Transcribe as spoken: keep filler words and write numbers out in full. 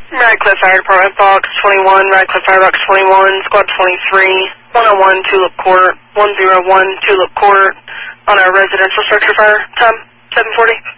Radcliffe Fire Department, Box twenty-one, Radcliffe Firebox twenty-one, Squad twenty-three, one oh one, Tulip Court, one oh one, Tulip Court, on our residential structure fire, time seven forty.